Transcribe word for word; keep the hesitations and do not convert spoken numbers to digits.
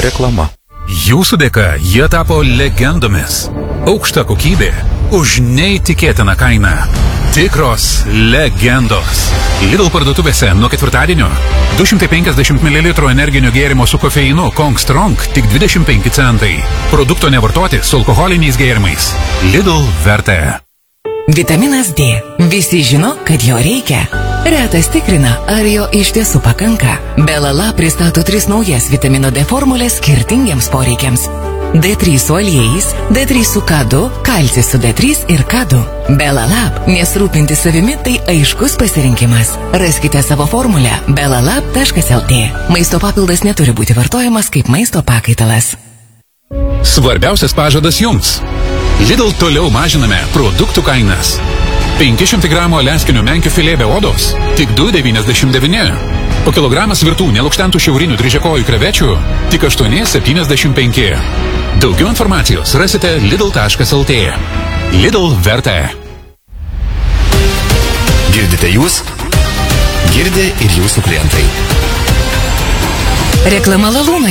Reklama. Jūsų dėka jie tapo legendomis. Aukšta kokybė už neįtikėtiną kainą. Tikros legendos. Lidl parduotuvėse nuo ketvirtadienio du šimtai penkiasdešimt mililitrų energinio gėrimo su kofeinu Kong Strong tik dvidešimt penki centai. Produkto nevartoti su alkoholiniais gėrimais. Lidl verta. Vitaminas D. Visi žino, kad jo reikia. Retas tikrina, ar jo iš tiesų pakanka. Belala pristato tris naujas vitamino D formulės skirtingiems poreikiams. D trys su aliejais, D trys su K du, kalcis su D trys ir K du. Belalab, nes rūpinti savimi tai aiškus pasirinkimas. Raskite savo formulę belalab taškas lt. Maisto papildas neturi būti vartojamas kaip maisto pakaitalas. Svarbiausias pažadas jums. Lidl toliau mažiname produktų kainas. penki šimtai gramų aliaskinio menkių filė be odos tik du devyniasdešimt devyni. O kilogramas virtų nelukštentų šiaurinių dryžiakojų krevečių tik aštuoni septyniasdešimt penki. Daugiau informacijos rasite lidl taškas lt. Lidl verta. Girdite jūs? Girdi ir jūsų klientai. Reklama Lalūnoje.